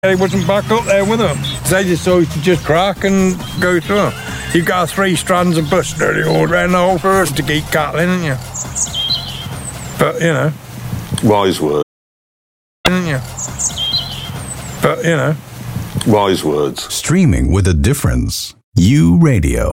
He wasn't back up there with them. They just used to just crack and go through them. You've got 3 strands of bush nearly all around the whole forest to keep cattling, haven't you? But, you know. Wise words. Haven't you? But, you know. Wise words. Streaming with a difference. U Radio.